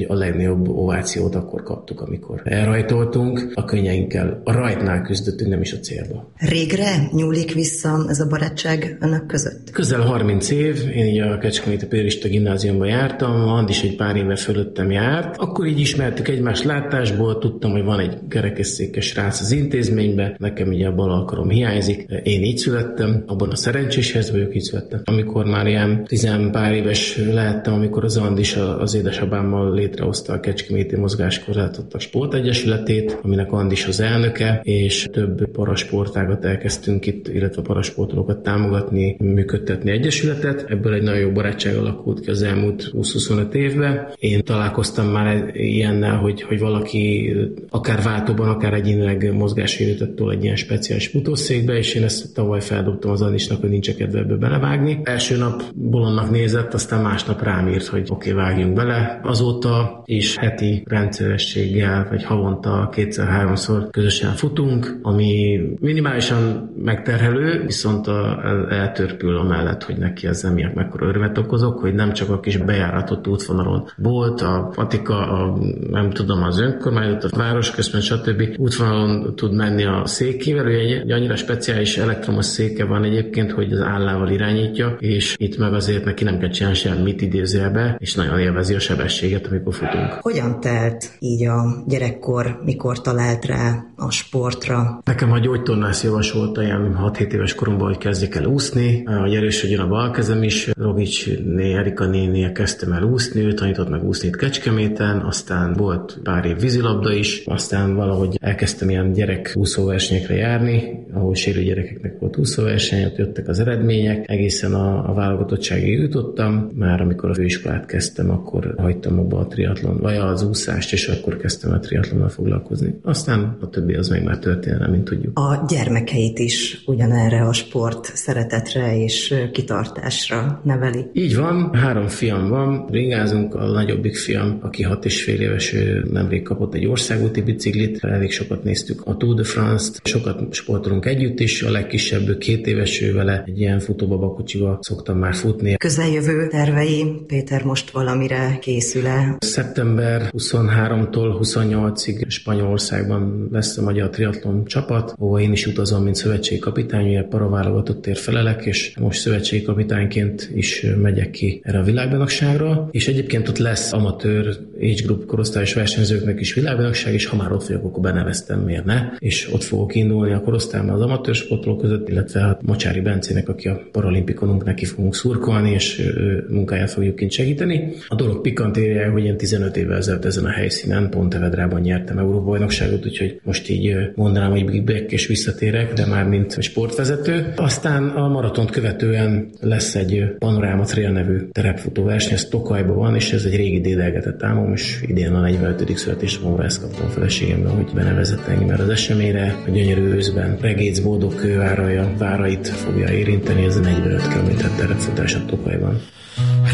A legnagyobb ovációt akkor kaptuk, amikor elrajtoltunk. A könnyeinkkel a rajtnál küzdöttünk, nem is a célba. Régre nyúlik vissza ez a barátság önök között? Közel 30 év, én így a Kecskeméti Piarista Gimnáziumban jártam, Andis egy pár éve fölöttem járt. Akkor így ismertük egymást látásból, tudtam, hogy van egy kerekesszékes srác az intézményben, nekem ugye a bal alkarom hiányzik. Én így születtem, abban a szerencsés helyzetben vagyok, így születtem. Amikor már ilyen 10 pár éves lehettem, amikor az Andis az édesapámmal létrehozta a Kecskeméti Mozgáskorlátozottak Sportegyesületét, aminek Andis az elnöke, és több parasportágat elkezdtünk itt, illetve parasportolókat támogatni, működtetni egyesületet. Ebből egy nagyon jó barátság alakult ki az elmúlt 20-25 évben. Én találkoztam már ilyennel, hogy valaki akár váltóban, akár egyénileg mozgássérültet tol egy ilyen speciális futószékbe, és én ezt tavaly feldobtam az Andisnak, hogy nincs kedve ebbe belevágni. Első nap bolondnak nézett, aztán másnap rám írt, hogy oké, vágjunk bele. Azóta is heti rendszerességgel, vagy havonta 2-3-szor közösen futunk, ami minimálisan megterhelő, viszont eltörpül amellett, hogy neki ez emiatt mekkora örömet okozok, hogy nem csak a kis bejáratott útvonalon volt, a patika, az önkormányzat, a városközpont, stb. Útvonalon tud menni a székével, ő egy annyira speciális elektromos széke van egyébként, hogy az állával irányítja, és itt meg azért neki nem kell csinálni semmit idézőjelbe, és nagyon élvezi a sebességet, amikor futunk. Hogyan telt így a gyerekkor, mikor talált rá a sportra? Nekem a gyógytornász javasolta ilyen 6-7 éves koromban, hogy kezdjek el úszni, hogy erősödjön a bal kezem is. Rogics Erika nénie kezdtem el úszni, ő tanított meg úszni itt Kecskeméten, aztán volt pár év vízilabda is, aztán valahogy elkezdtem ilyen gyerek úszóversenyekre járni, ahol sérült gyerekeknek volt úszóverseny, ott jöttek az eredmények, egészen a válogatottságig jutottam. Már amikor a főiskolát kezdtem, akkor hagytam abba a triatlon, vagy az úszást, és akkor kezdtem a triatlonnal foglalkozni. Aztán a többi az meg már történelem, mint tudjuk. A gyermekeit is ugyanerre a sport szeretetre és kitartásra neveli. Így van, 3 fiam van, bringázunk, a nagyobbik fiam, aki 6,5 éves, nemrég kapott egy országúti biciklit, elég sokat néztük a Tour de France-t, sokat sportolunk együtt is, a legkisebb 2 éves, vele egy ilyen futóbabakocsival szoktam már futni. Közeljövő tervei, Péter, most valamire készül-e? Szeptember 23-tól 28-ig Spanyolországban lesz a magyar triatlon csapat, ahol én is utazom, mint szövetségi kapitány, ugye paraválogatotért felelek, és most szövetségi kapitányként is megyek ki erre a világbajnokságra, és egyébként ott lesz amatőr age group korosztályos versenyzőknek is világbajnokság, és ha már ott vagyok, akkor beneveztem, miért ne, és ott fogok indulni a korosztályban az amatőr sportolók között, illetve a Mocsári Bencének, aki a paralimpikonunknak, neki fogunk szurkolni, és munkáját fogjuk kint segíteni. A dolog pikantériája, hogy én 15 évvel ezelőtt ezen a helyszínen, Pontevedrában nyertem Európa-bajnokságot, úgyhogy most így mondanám, hogy big back és visszatérek, de már mint sportvezető. Aztán a maratont követően lesz egy Panoráma Trail nevű terepfutóverseny, ez Tokajban van, és ez egy régi dédelgetett álmom, és idén a 45. születésnapomra ezt kaptam a feleségemben, hogy benevezett engem erre az eseményre. A gyönyörű őszben Regész Boldogkőváraja várait fogja érinteni, ez a 45 km terepfutás a Tokajban.